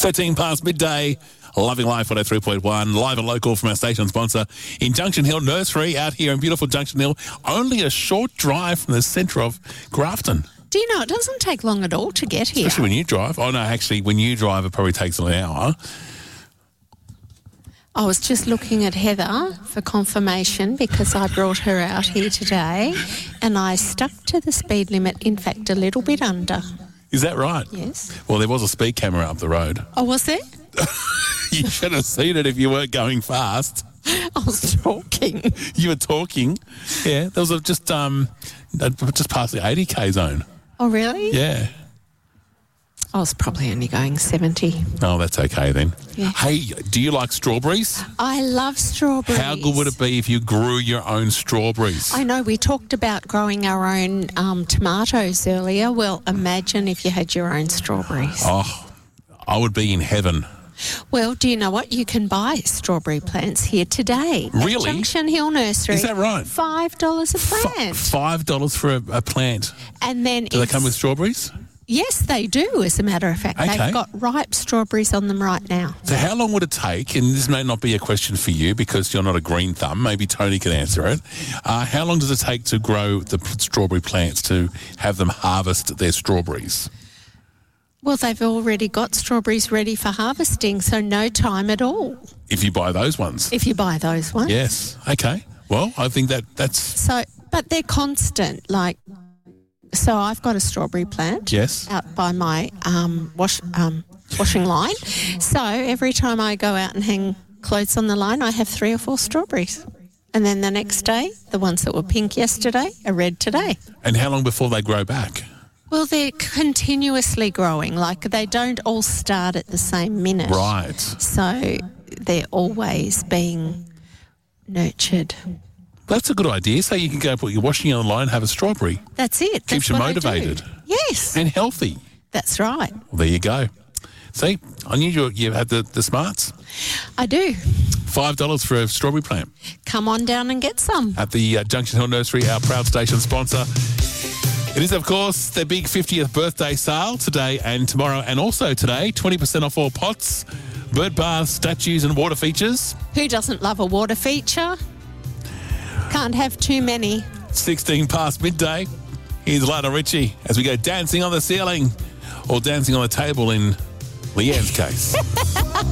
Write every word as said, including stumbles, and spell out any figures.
thirteen past midday. Loving Life one oh three point one, live and local from our station sponsor in Junction Hill Nursery out here in beautiful Junction Hill. Only a short drive from the centre of Grafton. Do you know, it doesn't take long at all to get here. Especially when you drive. Oh, no, actually, when you drive, it probably takes an hour. I was just looking at Heather for confirmation because I brought her out here today and I stuck to the speed limit, in fact, a little bit under. Is that right? Yes. Well, there was a speed camera up the road. Oh, was there? You should have seen it if you weren't going fast. I was talking. You were talking. Yeah, there was a just um, just past the eighty K zone. Oh, really? Yeah. I was probably only going seventy. Oh, that's okay then. Yeah. Hey, do you like strawberries? I love strawberries. How good would it be if you grew your own strawberries? I know, we talked about growing our own um, tomatoes earlier. Well, imagine if you had your own strawberries. Oh, I would be in heaven. Well, do you know what? You can buy strawberry plants here today. Really? At Junction Hill Nursery. Is that right? Five dollars a plant. F- Five dollars for a, a plant. And then Do they if- come with strawberries? Yes, they do, as a matter of fact. Okay. They've got ripe strawberries on them right now. So how long would it take, and this may not be a question for you because you're not a green thumb, maybe Tony can answer it, uh, how long does it take to grow the p- strawberry plants to have them harvest their strawberries? Well, they've already got strawberries ready for harvesting, so no time at all. If you buy those ones? If you buy those ones. Yes. Okay. Well, I think that that's... So, but they're constant, like... So I've got a strawberry plant Yes. out by my um, wash um, washing line. So every time I go out and hang clothes on the line, I have three or four strawberries. And then the next day, the ones that were pink yesterday are red today. And how long before they grow back? Well, they're continuously growing. Like, they don't all start at the same minute. Right. So they're always being nurtured. That's a good idea. So you can go put your washing on the line, have a strawberry. That's it. Keeps That's you what I do. motivated. Yes. And healthy. That's right. Well, there you go. See, I knew you, you had the, the smarts. I do. Five dollars for a strawberry plant. Come on down and get some. At the uh, Junction Hill Nursery, our proud station sponsor. It is, of course, their big fiftieth birthday sale today and tomorrow, and also today, twenty percent off all pots, bird baths, statues and water features. Who doesn't love a water feature? Can't have too many. sixteen past midday. Here's Lionel Richie as we go dancing on the ceiling or dancing on the table in Leanne's case.